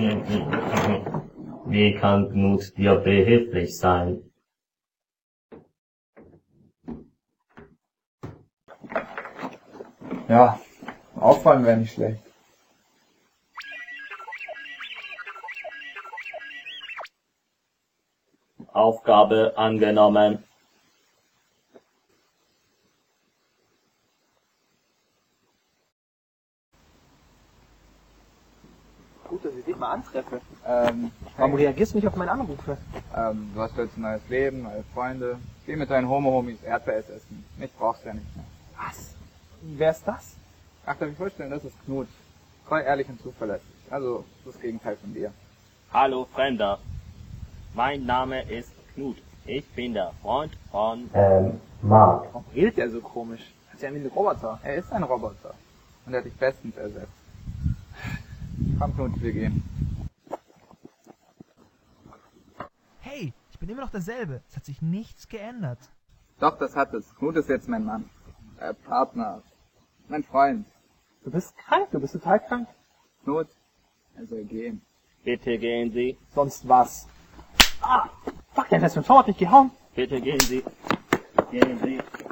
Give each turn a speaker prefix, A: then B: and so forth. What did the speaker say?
A: Wie kann Knut dir behilflich sein?
B: Ja, auffallen wäre nicht schlecht.
A: Aufgabe angenommen.
C: Gut, dass ich dich mal antreffe. Warum reagierst du nicht auf meine Anrufe?
B: Du hast jetzt ein neues Leben, neue Freunde. Geh mit deinen Homo-Homies Erdbeereis essen. Mich brauchst du ja nicht mehr.
C: Was? Wer ist das?
B: Ach, darf ich vorstellen, das ist Knut. Voll ehrlich und zuverlässig. Also, das Gegenteil von dir.
A: Hallo Fremder. Mein Name ist Knut. Ich bin der Freund von... Mark.
C: Warum redet der so komisch? Das ist ja wie ein Roboter.
B: Er ist ein Roboter. Und er hat dich bestens ersetzt. Komm, Knut, wir gehen.
D: Hey, ich bin immer noch derselbe. Es hat sich nichts geändert.
B: Doch, das hat es. Knut ist jetzt mein Mann. Partner. Mein Freund.
C: Du bist krank, du bist total krank.
B: Knut, er soll gehen.
A: Bitte gehen Sie.
C: Sonst was? Ah, fuck, der hat das mit dem Fahrrad nicht gehauen.
A: Bitte gehen Sie. Gehen Sie.